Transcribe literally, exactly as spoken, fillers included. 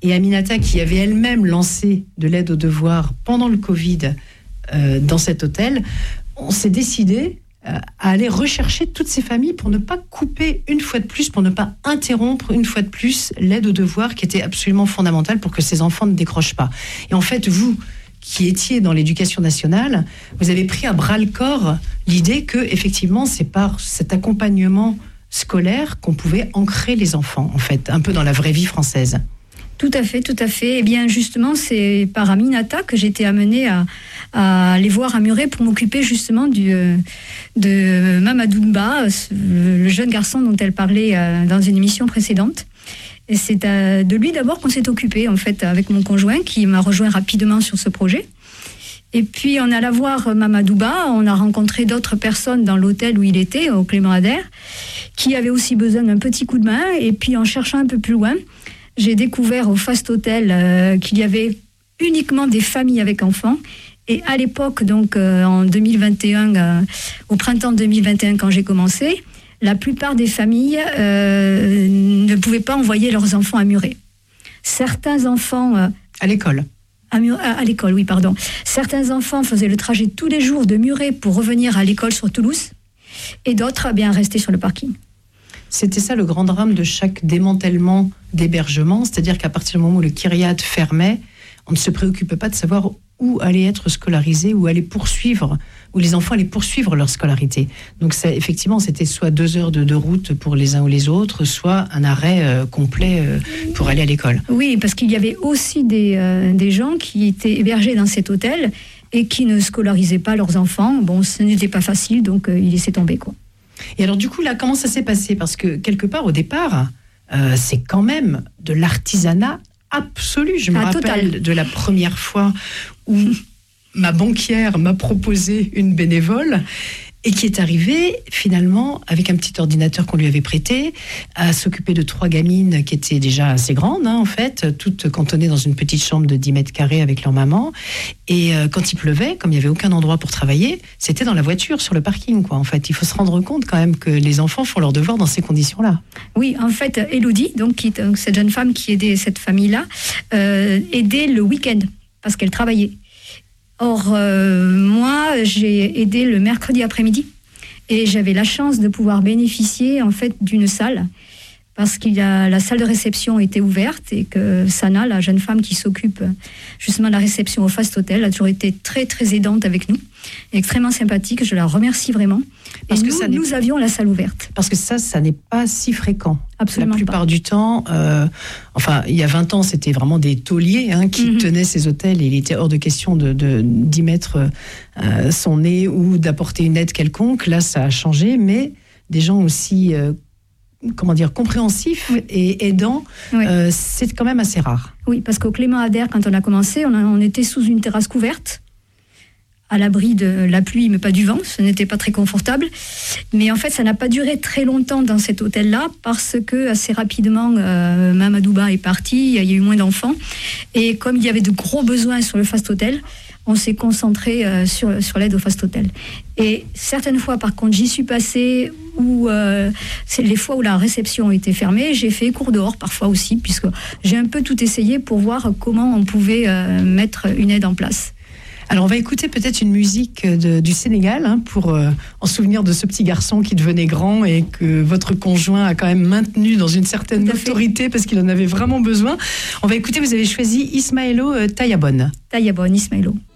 et Aminata, qui avait elle-même lancé de l'aide aux devoirs pendant le Covid euh, dans cet hôtel, on s'est décidé euh, à aller rechercher toutes ces familles pour ne pas couper une fois de plus, pour ne pas interrompre une fois de plus l'aide aux devoirs qui était absolument fondamentale pour que ces enfants ne décrochent pas. Et en fait, vous qui étiez dans l'éducation nationale, vous avez pris à bras-le-corps l'idée que, effectivement, c'est par cet accompagnement scolaire qu'on pouvait ancrer les enfants, en fait, un peu dans la vraie vie française. Tout à fait, tout à fait. Eh bien, justement, c'est par Aminata que j'ai été amenée à, à aller voir à Muret pour m'occuper justement du, de Mamadouba, le jeune garçon dont elle parlait dans une émission précédente. Et c'est de lui d'abord qu'on s'est occupé, en fait, avec mon conjoint, qui m'a rejoint rapidement sur ce projet. Et puis, on alla voir Mamadouba, on a rencontré d'autres personnes dans l'hôtel où il était, au Clément Ader, qui avaient aussi besoin d'un petit coup de main. Et puis, en cherchant un peu plus loin, j'ai découvert au Fast Hotel euh, qu'il y avait uniquement des familles avec enfants. Et à l'époque, donc euh, en deux mille vingt et un, euh, au printemps deux mille vingt et un, quand j'ai commencé, la plupart des familles euh, ne pouvaient pas envoyer leurs enfants à Muret. Certains enfants... Euh, à l'école à, Muret, à, à l'école, oui, pardon. Certains enfants faisaient le trajet tous les jours de Muret pour revenir à l'école sur Toulouse, et d'autres, eh bien, restaient sur le parking. C'était ça le grand drame de chaque démantèlement d'hébergement, c'est-à-dire qu'à partir du moment où le Kyriat fermait, on ne se préoccupait pas de savoir où allaient être scolarisés, où allaient poursuivre, où les enfants allaient poursuivre leur scolarité. Donc ça, effectivement, c'était soit deux heures de, de route pour les uns ou les autres, soit un arrêt euh, complet euh, pour aller à l'école. Oui, parce qu'il y avait aussi des, euh, des gens qui étaient hébergés dans cet hôtel et qui ne scolarisaient pas leurs enfants. Bon, ce n'était pas facile, donc euh, ils laissaient tomber, quoi. Et alors du coup, là, comment ça s'est passé ? Parce que quelque part, au départ, euh, c'est quand même de l'artisanat absolu. Je me ah, rappelle total. de la première fois où ma banquière m'a proposé une bénévole et qui est arrivée finalement avec un petit ordinateur qu'on lui avait prêté à s'occuper de trois gamines qui étaient déjà assez grandes, hein, en fait, toutes cantonnées dans une petite chambre de dix mètres carrés avec leur maman. Et euh, quand il pleuvait, comme il n'y avait aucun endroit pour travailler, c'était dans la voiture, sur le parking, quoi. En fait, il faut se rendre compte quand même que les enfants font leurs devoirs dans ces conditions-là. Oui, en fait, Élodie, donc, qui, donc cette jeune femme qui aidait cette famille-là, euh, aidait le week-end parce qu'elle travaillait. Or, euh, moi, j'ai aidé le mercredi après-midi et j'avais la chance de pouvoir bénéficier en fait d'une salle parce que la salle de réception était ouverte et que Sana, la jeune femme qui s'occupe justement de la réception au Fast Hotel, a toujours été très très aidante avec nous, extrêmement sympathique, je la remercie vraiment. Parce et que nous, ça nous avions la salle ouverte. Parce que ça, ça n'est pas si fréquent. Absolument La plupart pas. du temps, euh, enfin, il y a vingt ans, c'était vraiment des tauliers hein, qui mm-hmm. tenaient ces hôtels et il était hors de question de, de, d'y mettre euh, son nez ou d'apporter une aide quelconque. Là, ça a changé, mais des gens aussi... Euh, comment dire, compréhensif oui. et aidant, oui. euh, c'est quand même assez rare. Oui, parce qu'au Clément Ader, quand on a commencé, on, a, on était sous une terrasse couverte, à l'abri de la pluie, mais pas du vent, ce n'était pas très confortable. Mais en fait, ça n'a pas duré très longtemps dans cet hôtel-là, parce que assez rapidement, euh, Mamadouba est parti, il y a eu moins d'enfants, et comme il y avait de gros besoins sur le Fast Hotel, on s'est concentré euh, sur, sur l'aide au Fast Hotel. Et certaines fois, par contre, j'y suis passée, où euh, c'est les fois où la réception était fermée, j'ai fait cours dehors parfois aussi, puisque j'ai un peu tout essayé pour voir comment on pouvait euh, mettre une aide en place. Alors on va écouter peut-être une musique de, du Sénégal hein, pour euh, en souvenir de ce petit garçon qui devenait grand et que votre conjoint a quand même maintenu dans une certaine autorité parce qu'il en avait vraiment besoin. On va écouter, vous avez choisi Ismaëlo euh, Tayabonne. Tayabonne, Ismaëlo.